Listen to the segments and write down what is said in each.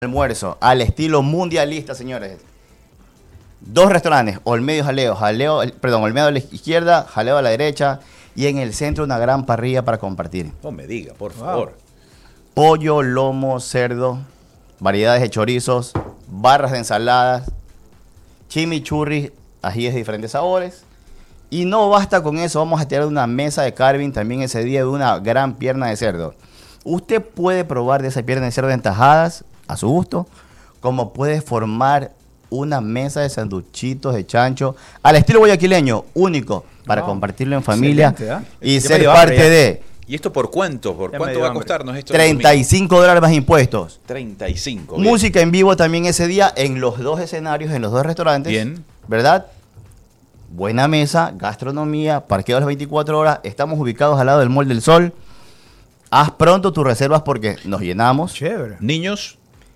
almuerzo al estilo mundialista, señores. 2 restaurantes, Olmedo y Jaleo, Olmedo a la izquierda, Jaleo a la derecha, y en el centro una gran parrilla para compartir. No me diga, por favor. Pollo, lomo, cerdo, variedades de chorizos, barras de ensaladas, chimichurri, ajíes de diferentes sabores. Y no basta con eso, vamos a tener una mesa de carving también ese día de una gran pierna de cerdo. Usted puede probar de esa pierna de cerdo en tajadas, a su gusto, como puede formar una mesa de sanduchitos de chancho al estilo guayaquileño, único, para compartirlo en familia y ser parte de... ¿Y esto por cuánto? ¿Por cuánto va a costarnos esto? $35 más impuestos. 35. Música en vivo también ese día en los 2 escenarios, en los 2 restaurantes. Bien. ¿Verdad? Buena mesa, gastronomía, parqueo a las 24 horas. Estamos ubicados al lado del Mall del Sol. Haz pronto tus reservas porque nos llenamos. Chévere. ¿Niños?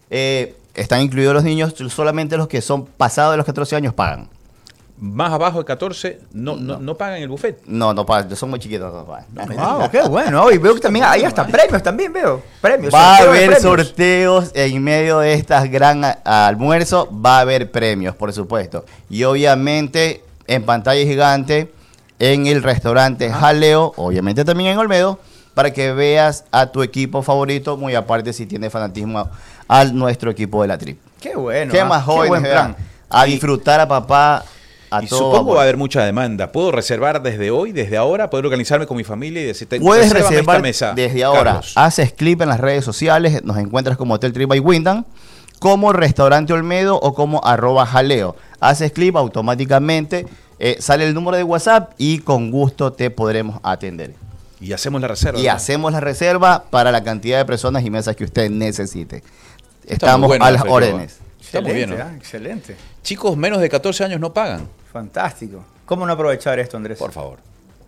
Están incluidos los niños, solamente los que son pasados de los 14 años pagan. Más abajo de 14 no pagan el buffet. No pagan, son muy chiquitos. No pagan. Wow, qué bueno. Y veo que también hay hasta premios también, veo. Premios. Va a haber sorteos en medio de estas gran almuerzo, va a haber premios, por supuesto. Y obviamente en pantalla gigante en el restaurante Jaleo, obviamente también en Olmedo, para que veas a tu equipo favorito, muy aparte si tiene fanatismo a nuestro equipo de la Trip. Qué bueno. Qué más jóvenes, buen plan. A disfrutar a papá. Y supongo va a haber mucha demanda. ¿Puedo reservar desde hoy, desde ahora? ¿Puedo organizarme con mi familia y decirte, puedes reservar esta mesa desde ahora? Carlos. Haces clip en las redes sociales, nos encuentras como Hotel Trip by Wyndham, como Restaurante Olmedo o como @jaleo. Haces clip, automáticamente sale el número de WhatsApp y con gusto te podremos atender. Y hacemos la reserva. Y hacemos la reserva para la cantidad de personas y mesas que usted necesite. Está Estamos bueno, a las Alfredo. órdenes. Está muy bien, ¿no? Excelente. Chicos menos de 14 años no pagan. Fantástico. ¿Cómo no aprovechar esto, Andrés? Por favor.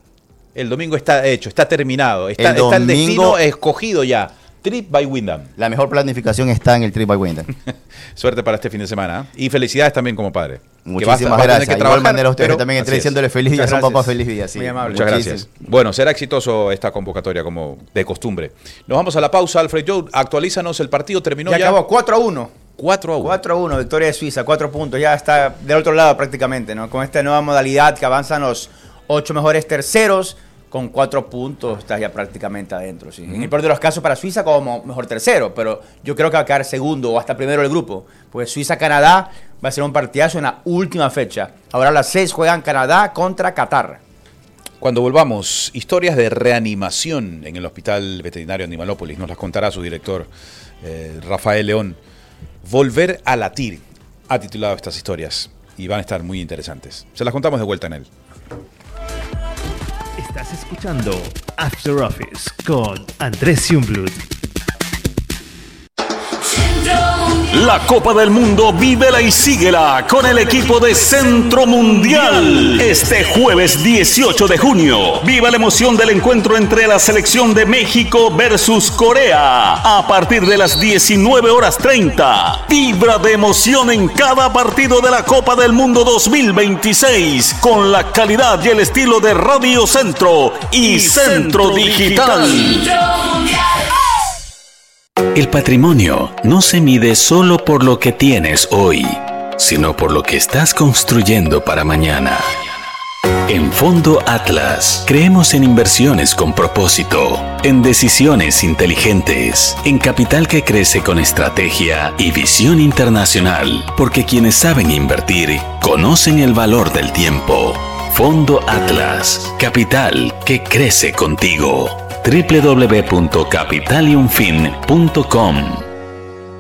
El domingo está hecho, está terminado. Está el domingo, destino escogido ya. Trip by Wyndham. La mejor planificación está en el Trip by Wyndham. Suerte para este fin de semana. Y felicidades también como padre. Muchísimas gracias. De igual manera a ustedes también estoy diciéndole feliz día. Son papás, feliz día. Sí. Muy amable. Muchas gracias. Bueno, será exitoso esta convocatoria como de costumbre. Nos vamos a la pausa, Alfred Joe. Actualízanos, el partido terminó ya. Acabó 4-1. 4-1. 4-1, victoria de Suiza, 4 puntos. Ya está del otro lado prácticamente, ¿no? Con esta nueva modalidad que avanzan los 8 mejores terceros, con 4 puntos estás ya prácticamente adentro. ¿Sí? En el peor de los casos para Suiza como mejor tercero, pero yo creo que va a quedar segundo o hasta primero del grupo. Pues Suiza-Canadá va a ser un partidazo en la última fecha. Ahora a las 6 juegan Canadá contra Qatar. Cuando volvamos, historias de reanimación en el Hospital Veterinario Animalópolis. Nos las contará su director, Rafael León. Volver a latir ha titulado estas historias y van a estar muy interesantes. Se las contamos de vuelta en él. Estás escuchando After Office con Andrés Jungblut. La Copa del Mundo vívela y síguela con el equipo de Centro Mundial. Este jueves 18 de junio, viva la emoción del encuentro entre la selección de México versus Corea. A partir de las 19:30, vibra de emoción en cada partido de la Copa del Mundo 2026 con la calidad y el estilo de Radio Centro y Centro Digital. El patrimonio no se mide solo por lo que tienes hoy, sino por lo que estás construyendo para mañana. En Fondo Atlas, creemos en inversiones con propósito, en decisiones inteligentes, en capital que crece con estrategia y visión internacional, porque quienes saben invertir, conocen el valor del tiempo. Fondo Atlas, capital que crece contigo. www.capitaliumfin.com